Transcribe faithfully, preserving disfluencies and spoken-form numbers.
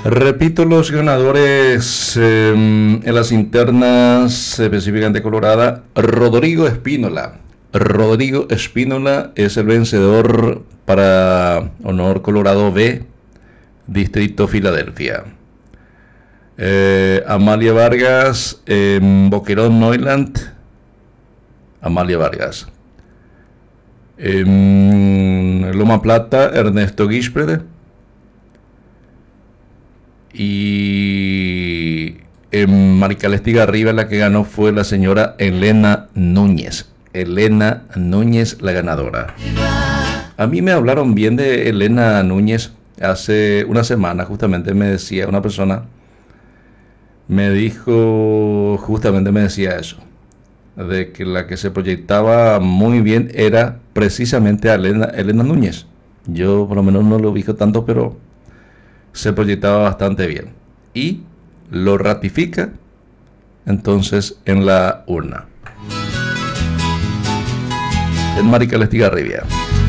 Repito los ganadores eh, en las internas específicamente Colorada. Rodrigo Espínola. Rodrigo Espínola es el vencedor para Honor Colorado B, Distrito Filadelfia. Eh, Amalia Vargas en Boquerón Neuland. Amalia Vargas. En Loma Plata, Ernesto Gisperde. Y en Marical Estigarribia la que ganó fue la señora Elena Núñez. Elena Núñez, la ganadora. A mí me hablaron bien de Elena Núñez hace una semana, justamente me decía una persona, me dijo, justamente me decía eso, de que la que se proyectaba muy bien era precisamente a Elena, Elena Núñez. Yo por lo menos no lo ubico tanto, pero se proyectaba bastante bien. Y lo ratifica entonces en la urna. En Marical Estigarribia.